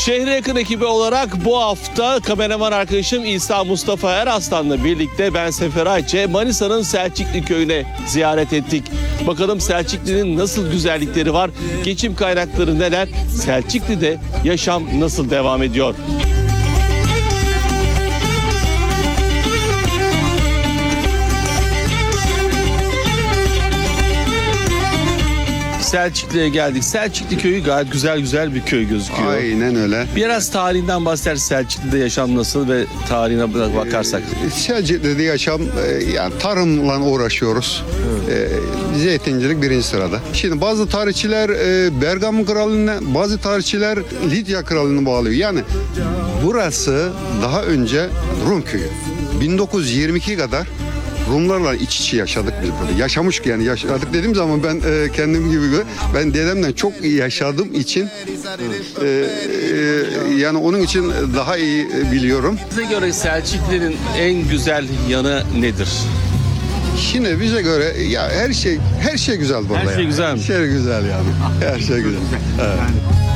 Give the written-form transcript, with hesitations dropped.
Şehre yakın ekibi olarak bu hafta kameraman arkadaşım İsa Mustafa Eraslan'la birlikte ben Sefer Ayçe Manisa'nın Selçikli köyüne ziyaret ettik. Bakalım Selçikli'nin nasıl güzellikleri var, geçim kaynakları neler, Selçikli'de yaşam nasıl devam ediyor? Selçikli'ye geldik. Selçikli köyü gayet güzel bir köy gözüküyor. Aynen öyle. Biraz tarihinden bahseder, Selçikli'de yaşam nasıl ve tarihine bakarsak. Selçuklu'da yaşam yani tarımla uğraşıyoruz. Zeytincilik birinci sırada. Şimdi bazı tarihçiler Bergama Krallığı'na, bazı tarihçiler Lidya Krallığı'na bağlıyor. Yani burası daha önce Rum köyü. 1922 kadar Rumlarla iç içe yaşadık biz burada. Yaşadık dediğim zaman ben kendim gibi ben dedemden çok iyi yaşadığım için yani onun için daha iyi biliyorum. Size göre Selçikli'nin en güzel yanı nedir? Şimdi bize göre ya her şey güzel burada. Her şey güzel mi? Her şey güzel yani. Her şey güzel. Evet.